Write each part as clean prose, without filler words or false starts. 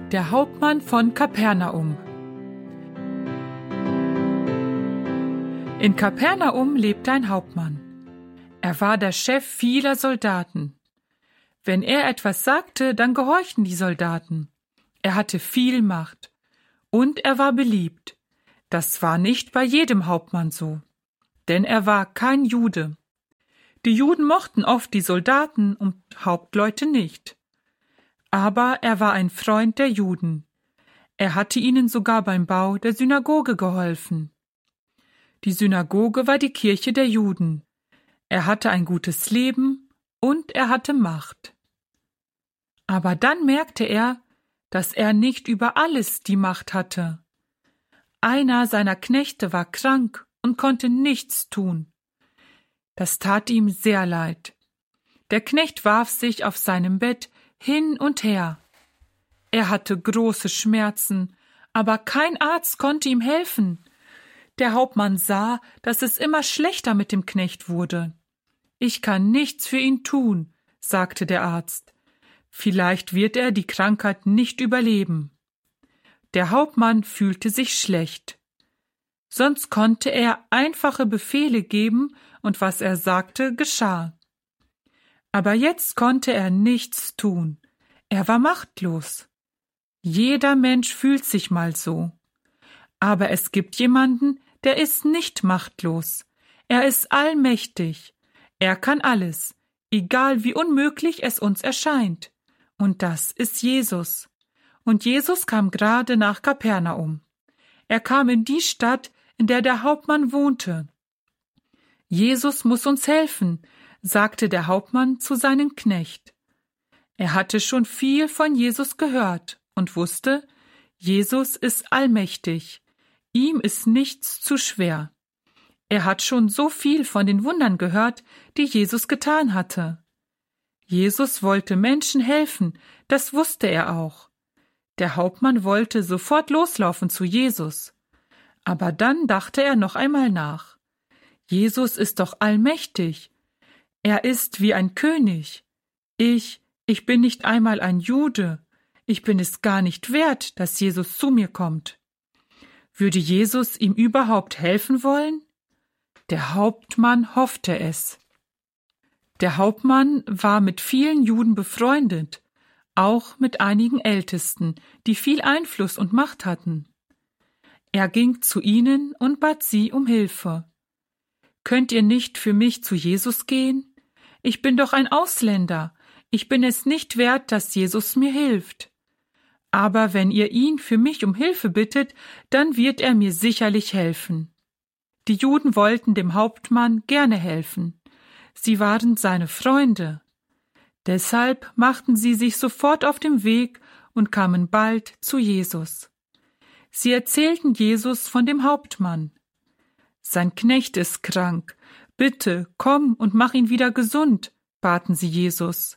Der Hauptmann von Kapernaum. In Kapernaum lebte ein Hauptmann. Er war der Chef vieler Soldaten. Wenn er etwas sagte, dann gehorchten die Soldaten. Er hatte viel Macht. Und er war beliebt. Das war nicht bei jedem Hauptmann so. Denn er war kein Jude. Die Juden mochten oft die Soldaten und Hauptleute nicht. Aber er war ein Freund der Juden. Er hatte ihnen sogar beim Bau der Synagoge geholfen. Die Synagoge war die Kirche der Juden. Er hatte ein gutes Leben und er hatte Macht. Aber dann merkte er, dass er nicht über alles die Macht hatte. Einer seiner Knechte war krank und konnte nichts tun. Das tat ihm sehr leid. Der Knecht warf sich auf seinem Bett hin und her. Er hatte große Schmerzen, aber kein Arzt konnte ihm helfen. Der Hauptmann sah, dass es immer schlechter mit dem Knecht wurde. »Ich kann nichts für ihn tun«, sagte der Arzt. »Vielleicht wird er die Krankheit nicht überleben.« Der Hauptmann fühlte sich schlecht. Sonst konnte er einfache Befehle geben, und was er sagte, geschah. Aber jetzt konnte er nichts tun. Er war machtlos. Jeder Mensch fühlt sich mal so. Aber es gibt jemanden, der ist nicht machtlos. Er ist allmächtig. Er kann alles, egal wie unmöglich es uns erscheint. Und das ist Jesus. Und Jesus kam gerade nach Kapernaum. Er kam in die Stadt, in der der Hauptmann wohnte. Jesus muss uns helfen, sagte der Hauptmann zu seinem Knecht. Er hatte schon viel von Jesus gehört und wusste, Jesus ist allmächtig. Ihm ist nichts zu schwer. Er hat schon so viel von den Wundern gehört, die Jesus getan hatte. Jesus wollte Menschen helfen, das wusste er auch. Der Hauptmann wollte sofort loslaufen zu Jesus. Aber dann dachte er noch einmal nach. Jesus ist doch allmächtig. Er ist wie ein König. Ich bin nicht einmal ein Jude. Ich bin es gar nicht wert, dass Jesus zu mir kommt. Würde Jesus ihm überhaupt helfen wollen? Der Hauptmann hoffte es. Der Hauptmann war mit vielen Juden befreundet, auch mit einigen Ältesten, die viel Einfluss und Macht hatten. Er ging zu ihnen und bat sie um Hilfe. »Könnt ihr nicht für mich zu Jesus gehen? Ich bin doch ein Ausländer. Ich bin es nicht wert, dass Jesus mir hilft. Aber wenn ihr ihn für mich um Hilfe bittet, dann wird er mir sicherlich helfen.« Die Juden wollten dem Hauptmann gerne helfen. Sie waren seine Freunde. Deshalb machten sie sich sofort auf den Weg und kamen bald zu Jesus. Sie erzählten Jesus von dem Hauptmann. »Sein Knecht ist krank. Bitte, komm und mach ihn wieder gesund«, baten sie Jesus.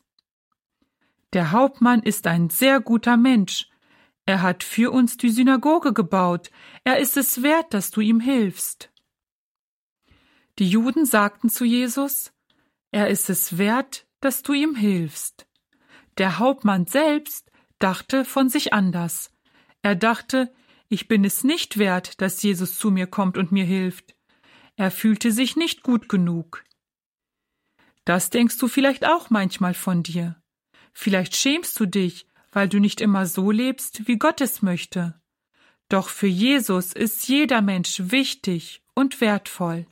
Der Hauptmann ist ein sehr guter Mensch. Er hat für uns die Synagoge gebaut. Er ist es wert, dass du ihm hilfst. Die Juden sagten zu Jesus, er ist es wert, dass du ihm hilfst. Der Hauptmann selbst dachte von sich anders. Er dachte, ich bin es nicht wert, dass Jesus zu mir kommt und mir hilft. Er fühlte sich nicht gut genug. Das denkst du vielleicht auch manchmal von dir. Vielleicht schämst du dich, weil du nicht immer so lebst, wie Gott es möchte. Doch für Jesus ist jeder Mensch wichtig und wertvoll.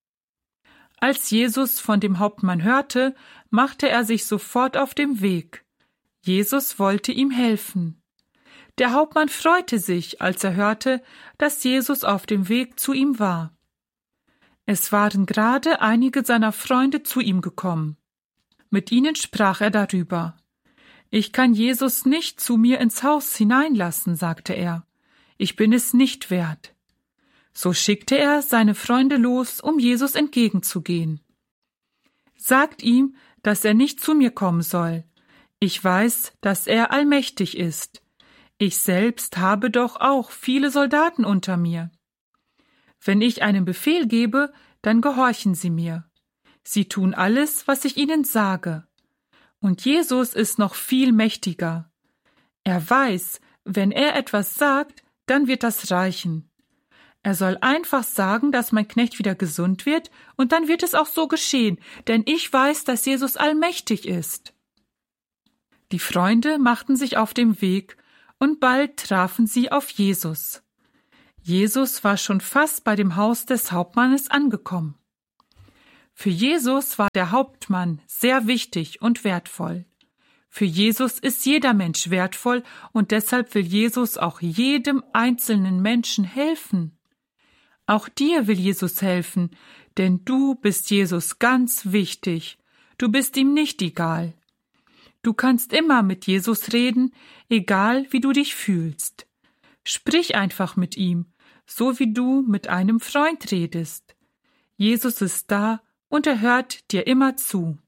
Als Jesus von dem Hauptmann hörte, machte er sich sofort auf den Weg. Jesus wollte ihm helfen. Der Hauptmann freute sich, als er hörte, dass Jesus auf dem Weg zu ihm war. Es waren gerade einige seiner Freunde zu ihm gekommen. Mit ihnen sprach er darüber. »Ich kann Jesus nicht zu mir ins Haus hineinlassen«, sagte er. »Ich bin es nicht wert.« So schickte er seine Freunde los, um Jesus entgegenzugehen. »Sagt ihm, dass er nicht zu mir kommen soll. Ich weiß, dass er allmächtig ist. Ich selbst habe doch auch viele Soldaten unter mir. Wenn ich einen Befehl gebe, dann gehorchen sie mir. Sie tun alles, was ich ihnen sage. Und Jesus ist noch viel mächtiger. Er weiß, Wenn er etwas sagt, dann wird das reichen. Er soll einfach sagen, dass mein Knecht wieder gesund wird, und dann wird es auch so geschehen, denn ich weiß, dass Jesus allmächtig ist. Die Freunde machten sich auf den Weg, und bald trafen sie auf Jesus. Jesus war schon fast bei dem Haus des Hauptmannes angekommen. Für Jesus war der Hauptmann sehr wichtig und wertvoll. Für Jesus ist jeder Mensch wertvoll, und deshalb will Jesus auch jedem einzelnen Menschen helfen. Auch dir will Jesus helfen, denn du bist Jesus ganz wichtig. Du bist ihm nicht egal. Du kannst immer mit Jesus reden, egal wie du dich fühlst. Sprich einfach mit ihm, so wie du mit einem Freund redest. Jesus ist da und er hört dir immer zu.